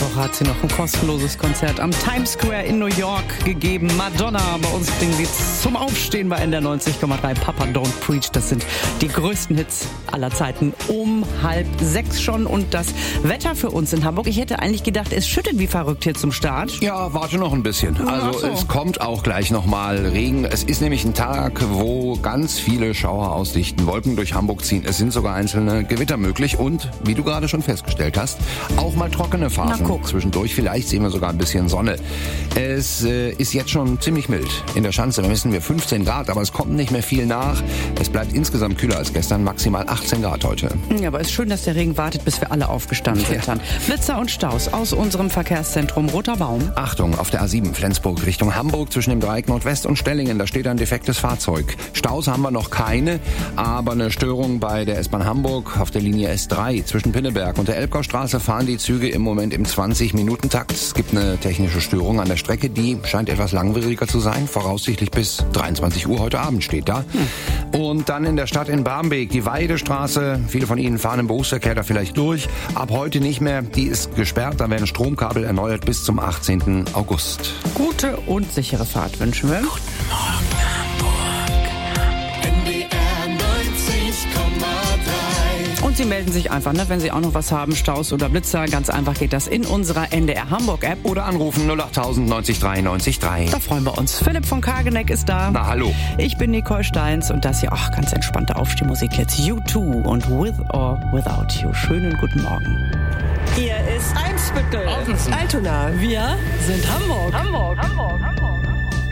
Woche hat sie noch ein kostenloses Konzert am Times Square in New York gegeben. Madonna, bei uns bringen sie zum Aufstehen bei NDR 90,3. Papa Don't Preach, das sind die größten Hits aller Zeiten. Um 5:30 schon und das Wetter für uns in Hamburg. Ich hätte eigentlich gedacht, es schüttet wie verrückt hier zum Start. Ja, warte noch ein bisschen. Also es kommt auch gleich nochmal Regen. Es ist nämlich ein Tag, wo ganz viele Schauer aus dichten Wolken durch Hamburg ziehen. Es sind sogar einzelne Gewitter möglich und, wie du gerade schon festgestellt hast, auch mal trockene Phasen. Zwischendurch vielleicht sehen wir sogar ein bisschen Sonne. Es ist jetzt schon ziemlich mild. In der Schanze messen wir 15 Grad, aber es kommt nicht mehr viel nach. Es bleibt insgesamt kühler als gestern, maximal 18 Grad heute. Ja, aber es ist schön, dass der Regen wartet, bis wir alle aufgestanden sind. Ja. Blitzer und Staus aus unserem Verkehrszentrum Roter Baum. Achtung, auf der A7 Flensburg Richtung Hamburg zwischen dem Dreieck Nordwest und Stellingen. Da steht ein defektes Fahrzeug. Staus haben wir noch keine, aber eine Störung bei der S-Bahn Hamburg auf der Linie S3 zwischen Pinneberg und der Elbgaustraße fahren die Züge im Moment im 20-Minuten-Takt. Es gibt eine technische Störung an der Strecke, die scheint etwas langwieriger zu sein. Voraussichtlich bis 23 Uhr heute Abend steht da. Und dann in der Stadt in Barmbek, die Weidestraße. Viele von Ihnen fahren im Berufsverkehr da vielleicht durch. Ab heute nicht mehr. Die ist gesperrt. Da werden Stromkabel erneuert bis zum 18. August. Gute und sichere Fahrt wünschen wir. Guten Morgen, Hamburg. NDR 90,3. Und Sie melden sich einfach, wenn Sie auch noch was haben, Staus oder Blitzer. Ganz einfach geht das in unserer NDR Hamburg App. Oder anrufen 08000 90 3 90 3. Da freuen wir uns. Philipp von Kageneck ist da. Na, hallo. Ich bin Nicole Steins und das hier, ganz entspannte Aufstehmusik jetzt. U2 und With or Without You. Schönen guten Morgen. Hier ist Eimsbüttel, Altona. Wir sind Hamburg.